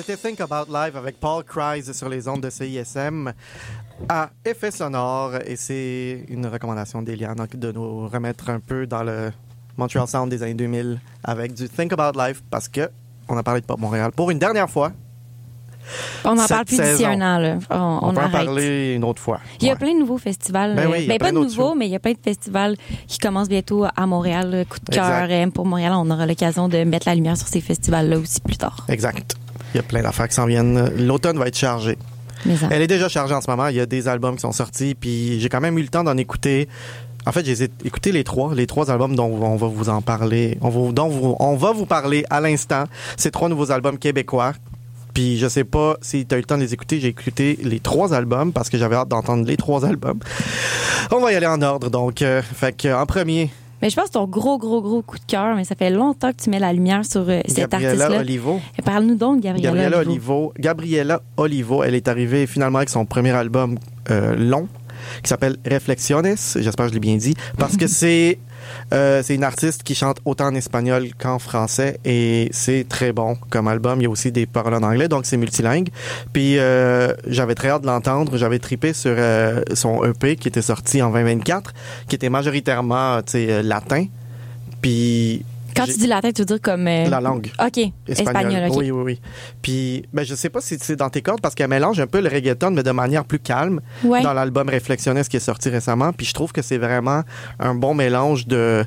C'était Think About Live avec Paul Crise sur les ondes de CISM à effet sonore. Et c'est une recommandation d'Eliane de nous remettre un peu dans le Montreal Sound des années 2000 avec du Think About Live parce que on a parlé de Pop Montréal pour une dernière fois. On n'en parle plus d'ici un an. Là. On peut arrête. en parler une autre fois. Il y a plein de nouveaux festivals. Ben oui, pas de nouveaux, mais il y a plein de festivals qui commencent bientôt à Montréal. Coup de cœur, M pour Montréal. On aura l'occasion de mettre la lumière sur ces festivals-là aussi plus tard. Exact. Il y a plein d'affaires qui s'en viennent. L'automne va être chargé. Elle est déjà chargée en ce moment. Il y a des albums qui sont sortis. Puis j'ai quand même eu le temps d'en écouter. En fait, j'ai écouté les trois albums dont on va vous en parler. On va vous parler à l'instant. Ces 3 nouveaux albums québécois. Puis je sais pas si tu as eu le temps de les écouter. J'ai écouté les 3 albums parce que j'avais hâte d'entendre les 3 albums. On va y aller en ordre. Donc, fait que en premier. Mais je pense que ton gros coup de cœur, mais ça fait longtemps que tu mets la lumière sur cet artiste-là. Gabriella Olivo. Et parle-nous donc de Gabriella Olivo. Gabriella Olivo, elle est arrivée finalement avec son premier album long qui s'appelle Reflexiones. J'espère que je l'ai bien dit. Parce que c'est une artiste qui chante autant en espagnol qu'en français et c'est très bon comme album. Il y a aussi des paroles en anglais, donc c'est multilingue. Puis j'avais très hâte de l'entendre. J'avais trippé sur son EP qui était sorti en 2024, qui était majoritairement latin. Puis quand tu dis latin, tu veux dire comme... la langue. OK. Espagnol, OK. Oui. Puis, je sais pas si c'est dans tes cordes parce qu'elle mélange un peu le reggaeton, mais de manière plus calme dans l'album Reflexiones qui est sorti récemment. Puis je trouve que c'est vraiment un bon mélange de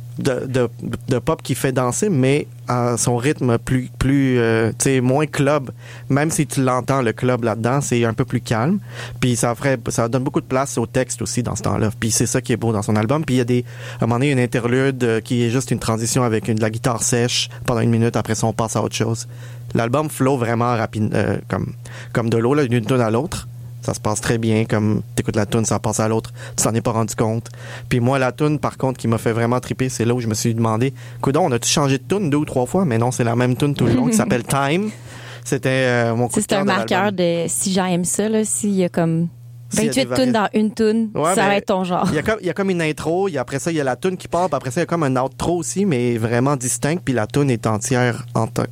pop qui fait danser, mais à son rythme plus moins club. Même si tu l'entends, le club là-dedans, c'est un peu plus calme. Puis ça donne beaucoup de place au texte aussi dans ce temps-là. Puis c'est ça qui est beau dans son album. Puis il y a à un moment donné, une interlude qui est juste une transition avec de la guitare sèche pendant 1 minute. Après ça, on passe à autre chose. L'album flow vraiment rapide, comme de l'eau, là, d'une tune à l'autre. Ça se passe très bien, comme t'écoutes la tune, ça passe à l'autre, tu t'en es pas rendu compte. Puis moi, la tune, par contre, qui m'a fait vraiment triper, c'est là où je me suis demandé, coudonc, on a-tu changé de tune 2 ou 3 fois? Mais non, c'est la même tune tout le long, qui s'appelle Time. C'était mon coup de cœur. C'est un marqueur de si j'aime ça, là, s'il y a comme 28 tunes dans une tune, ça va être ton genre. Il y a comme une intro, après ça, il y a la tune qui part, puis après ça, il y a comme un outro aussi, mais vraiment distinct, puis la tune est entière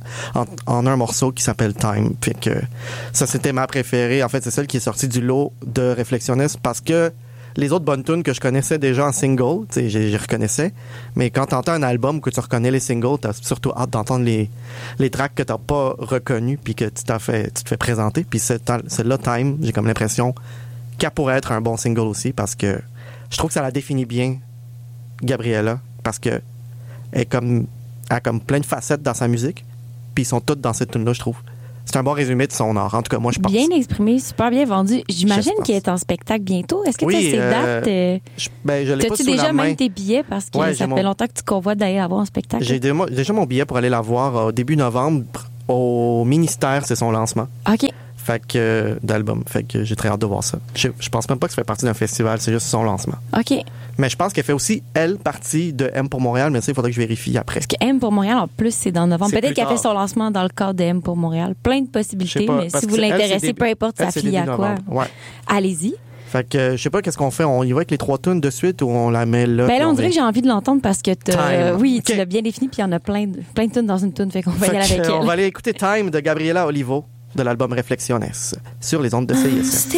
en un morceau qui s'appelle Time. Puis que ça, c'était ma préférée. En fait, c'est celle qui est sortie du lot de Reflexiones parce que les autres bonnes tunes que je connaissais déjà en single, tu sais, je reconnaissais, mais quand t'entends un album que tu reconnais les singles, t'as surtout hâte d'entendre les tracks que t'as pas reconnus puis que tu te fais présenter. Puis celle-là, Time, j'ai comme l'impression qu'elle pourrait être un bon single aussi parce que je trouve que ça la définit bien, Gabriella, parce que elle a comme plein de facettes dans sa musique, puis ils sont toutes dans cette tune-là, je trouve. C'est un bon résumé de son art. En tout cas, moi, je pense. Bien exprimé, super bien vendu. J'imagine qu'il est en spectacle bientôt. Est-ce que tu as ses dates? Je l'ai pas T'as-tu sous déjà la main. même tes billets? Parce que ça fait longtemps que tu convoites d'aller la voir en spectacle. J'ai déjà mon billet pour aller la voir au début novembre. Au ministère, c'est son lancement. OK. Fait que d'album. Fait que j'ai très hâte de voir ça. Je pense même pas que ça fait partie d'un festival, c'est juste son lancement. OK. Mais je pense qu'elle fait aussi, elle, partie de M pour Montréal, mais ça, il faudrait que je vérifie après. Parce que M pour Montréal, en plus, c'est dans novembre. C'est Peut-être qu'elle plus fait son lancement dans le cadre de M pour Montréal. Plein de possibilités, pas, mais si vous l'intéressez, peu importe ça c'est filie à quoi, allez-y. Fait que je sais pas qu'est-ce qu'on fait. On y va avec les 3 tunes de suite ou on la met là? Ben là, on dirait que j'ai envie de l'entendre parce que tu l'as bien défini, puis il y en a plein de tunes dans une tune, fait qu'on va y aller avec elle. On va aller écouter Time de Gabriella Olivo de l'album Reflexiones sur les ondes de CISM.